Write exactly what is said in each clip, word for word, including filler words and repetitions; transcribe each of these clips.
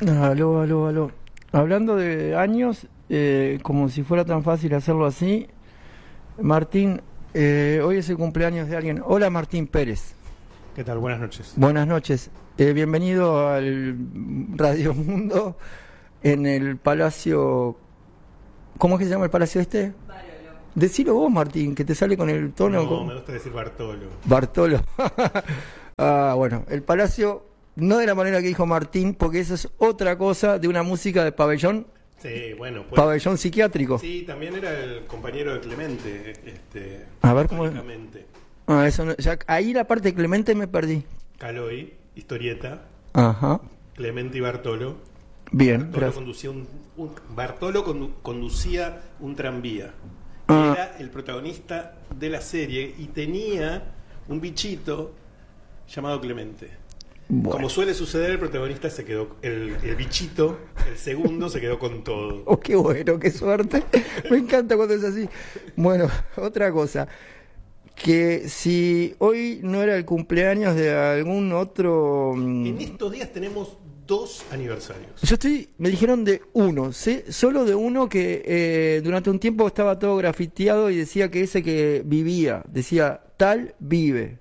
Aló, aló, aló. Hablando de años, eh, como si fuera tan fácil hacerlo así, Martín, eh, hoy es el cumpleaños de alguien. Hola, Martín Pérez. ¿Qué tal? Buenas noches. Buenas noches. Eh, bienvenido al Radio Mundo en el Palacio... ¿Cómo es que se llama el palacio este? Barolo. Decilo vos, Martín, que te sale con el tono... No, con... me gusta decir Bartolo. Bartolo. Ah, bueno, el Palacio, no de la manera que dijo Martín, porque eso es otra cosa de una música de pabellón, Sí, bueno, pues. pabellón psiquiátrico. Sí, también era el compañero de Clemente. Este, A ver cómo es. históricamente. Ah, eso no- ya, ahí la parte de Clemente me perdí. Caloy, historieta, Ajá, Clemente y Bartolo. bien, Bartolo gracias. conducía un, un- Bartolo condu- conducía un tranvía. Ah. Era el protagonista de la serie y tenía un bichito llamado Clemente. Bueno. Como suele suceder, el protagonista se quedó, el, el bichito, el segundo, se quedó con todo. Oh, qué bueno, qué suerte. Me encanta cuando es así. Bueno, otra cosa. Que si hoy no era el cumpleaños de algún otro... mm, En estos días tenemos dos aniversarios. Yo estoy, me dijeron de uno, sé solo de uno que eh, durante un tiempo estaba todo grafiteado y decía que ese que vivía, decía tal vive,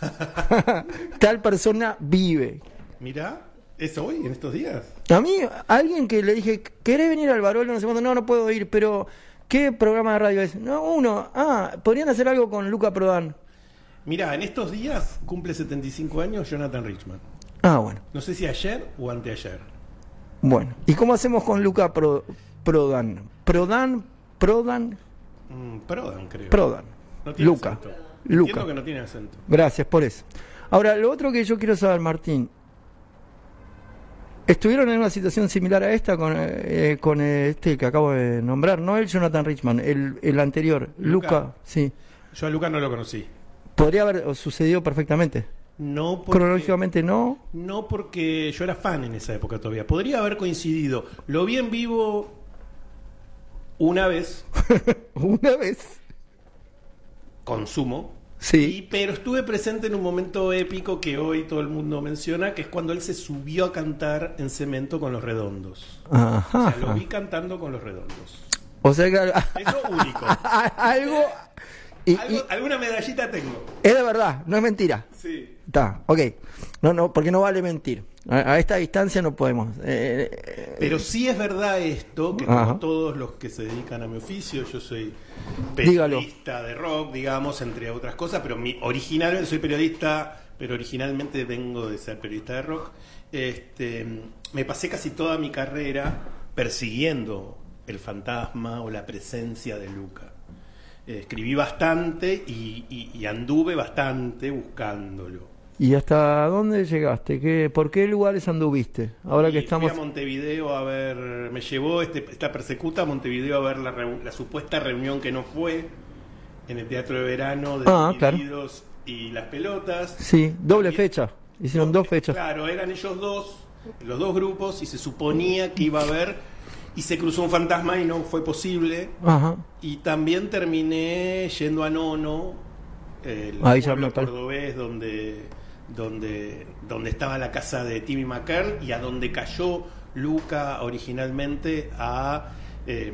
tal persona vive. Mirá, ¿es hoy, en estos días? A mí, alguien que le dije, ¿querés venir al Barolo? No sé cuándo, no, no puedo ir, pero ¿qué programa de radio es? No, uno, ah, podrían hacer algo con Luca Prodan. Mirá, en estos días cumple setenta y cinco años Jonathan Richman. Ah, bueno, No sé si ayer o anteayer. bueno. ¿Y cómo hacemos con Luca Pro- Prodan? Prodan, Prodan, Mm, Prodan, creo. Prodan. No tiene Luca. acento. Luca. Entiendo que no tiene acento. Gracias por eso. Ahora, lo otro que yo quiero saber, Martín, ¿estuvieron en una situación similar a esta con, eh, con este que acabo de nombrar? No el Jonathan Richman, el, el anterior, Luca. Luca. Sí. Yo a Luca no lo conocí. Podría haber sucedido perfectamente. No porque, Cronológicamente no. no porque yo era fan en esa época todavía. Podría haber coincidido. Lo vi en vivo una vez, Una vez. consumo. Sí. Y, pero estuve presente en un momento épico que hoy todo el mundo menciona, que es cuando él se subió a cantar en Cemento con Los Redondos. Ajá. O sea, lo vi cantando con Los Redondos. O sea que Eso único. algo, y- y- Algo- alguna medallita tengo. es de verdad, no es mentira. Sí. Está, ok. No, no, porque no vale mentir. A, a esta distancia no podemos. Eh, eh, Pero sí es verdad esto, que Ajá. como todos los que se dedican a mi oficio, yo soy Dígalo. periodista de rock, digamos, entre otras cosas, pero mi originalmente soy periodista, pero originalmente vengo de ser periodista de rock. Este, me pasé casi toda mi carrera persiguiendo el fantasma o la presencia de Luca. Eh, escribí bastante y, y- y anduve bastante buscándolo. ¿Y hasta dónde llegaste? ¿Qué, ¿Por qué lugares anduviste? Ahora que Y estamos... Fui a Montevideo a ver, me llevó este, esta persecuta a Montevideo a ver la, reu- la supuesta reunión que no fue en el Teatro de Verano de Ah, claro. Divididos y Las Pelotas. Sí, doble Y- fecha. Hicieron dos fechas. Claro, eran ellos dos, los dos grupos, y se suponía que iba a haber, y se cruzó un fantasma y no fue posible. Ajá. Y también terminé yendo a Nono, el Ahí ya pueblo me par- cordobés donde, donde, donde estaba la casa de Timmy McKern y a donde cayó Luca originalmente a eh,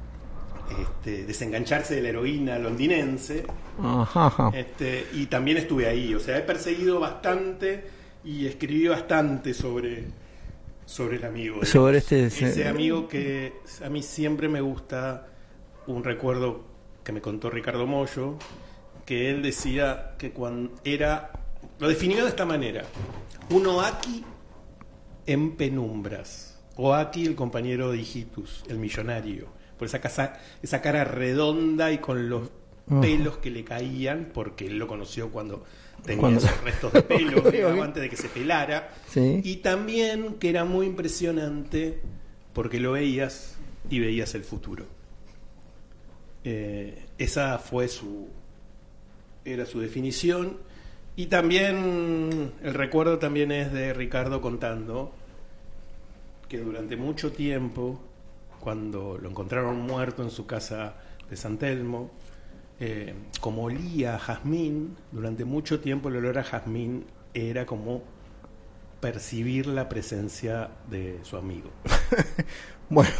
este, desengancharse de la heroína londinense. Ajá, ajá. Este, y también estuve ahí, o sea, he perseguido bastante y escribí bastante sobre, sobre el amigo. digamos. Sobre este- Ese amigo que a mí siempre me gusta, un recuerdo que me contó Ricardo Mollo, que él decía que cuando era, lo definió de esta manera: un oaki en penumbras. Oaki, el compañero de Hijitus, el millonario, por esa, casa, esa cara redonda y con los Ajá. pelos que le caían, porque él lo conoció cuando tenía Cuando- esos restos de pelo, Ok, digamos, ok. antes de que se pelara. Sí. Y también que era muy impresionante porque lo veías y veías el futuro. Eh, esa fue su era su definición. Y también el recuerdo también es de Ricardo contando que durante mucho tiempo, cuando lo encontraron muerto en su casa de San Telmo, eh, como olía a jazmín, durante mucho tiempo el olor a jazmín era como percibir la presencia de su amigo. Bueno,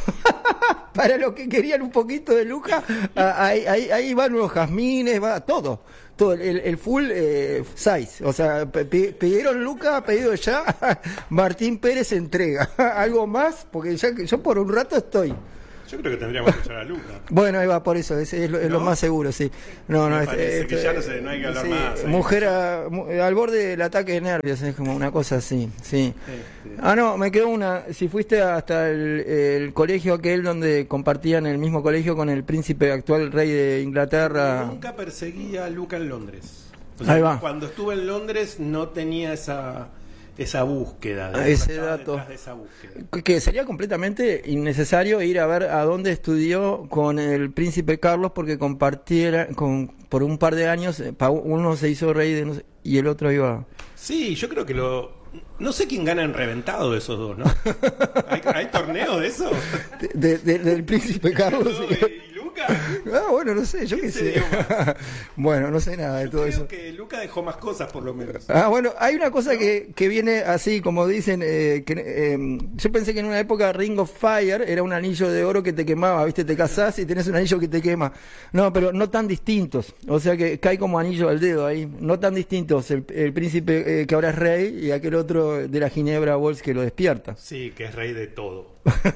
para los que querían un poquito de Luca, ahí, ahí, ahí van unos jazmines, va todo, todo el, el full eh, size. O sea, pidieron Luca, pedido ya, Martín Pérez entrega. ¿Algo más? Porque ya yo por un rato estoy. Yo creo que tendríamos que echar a Luca. Bueno, ahí va, por eso, es, es, lo, es ¿no? lo más seguro, sí. No, Me no, parece es, que ya no, sé, no hay que hablar sí, más. Mujer a, al borde del ataque de nervios, es como una cosa así, sí. Este... Ah, no, me quedó una. Si fuiste hasta el, el colegio aquel donde compartían el mismo colegio con el príncipe actual rey de Inglaterra. Nunca perseguí a Luca en Londres. O sea, ahí va. Cuando estuve en Londres no tenía esa... esa búsqueda, de ese dato de esa búsqueda. Que sería completamente innecesario ir a ver a dónde estudió con el príncipe Carlos, porque compartiera con, por un par de años uno se hizo rey de no sé, y el otro iba. Sí, yo creo que lo no sé quién gana en reventado de esos dos, ¿no? ¿Hay, hay torneo de eso? De, de, del príncipe Carlos. No, y Luca. Ah, bueno, no sé, yo qué sé. Bueno, no sé nada de yo todo creo eso. Que Luca dejó más cosas, por lo menos. Ah, bueno, hay una cosa ¿no? que, que viene así, como dicen, eh, que eh, yo pensé que en una época Ring of Fire era un anillo de oro que te quemaba, ¿viste? Te casás y tenés un anillo que te quema. No, pero no tan distintos. O sea que cae como anillo al dedo ahí. No tan distintos. El, el príncipe eh, que ahora es rey y aquel otro de la Ginebra Walls que lo despierta. Sí, que es rey de todo.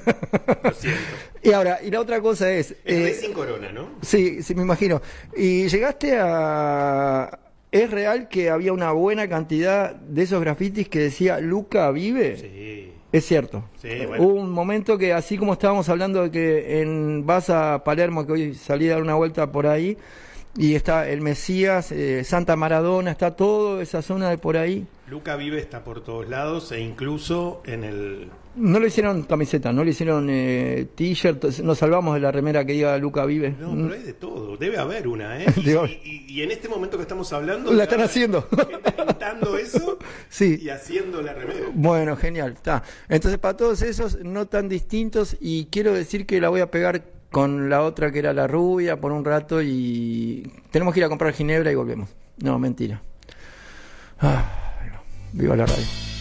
Lo siento. Y ahora, y la otra cosa es... Es rey eh, sin corona, ¿no? Sí, sí, me imagino. Y llegaste a... ¿Es real que había una buena cantidad de esos grafitis que decía Luca vive? Sí. Es cierto. Sí, bueno. Hubo un momento que, así como estábamos hablando de que en vas a Palermo, que hoy salí a dar una vuelta por ahí, y está el Mesías, eh, Santa Maradona, está toda esa zona de por ahí. Luca vive está por todos lados e incluso en el... No le hicieron camiseta, no le hicieron eh, t-shirt, nos salvamos de la remera que diga Luca vive. No, pero hay de todo, debe haber una, ¿eh? Y, y, y en este momento que estamos hablando... La están haciendo. Gente pintando eso sí. Y haciendo la remera. Bueno, genial, está. Entonces, para todos esos, no tan distintos, y quiero decir que la voy a pegar con la otra que era la rubia por un rato y tenemos que ir a comprar ginebra y volvemos. No, mentira. Ah, viva la radio.